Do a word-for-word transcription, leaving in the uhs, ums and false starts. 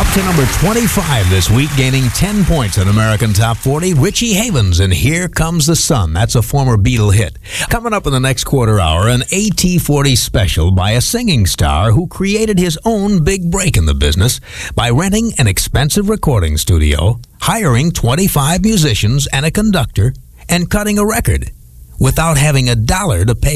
Up to number twenty-five this week, gaining ten points in American Top forty, Richie Havens and Here Comes the Sun. That's a former Beatle hit. Coming up in the next quarter hour, an A T forty special by a singing star who created his own big break in the business by renting an expensive recording studio, hiring twenty-five musicians and a conductor, and cutting a record without having a dollar to pay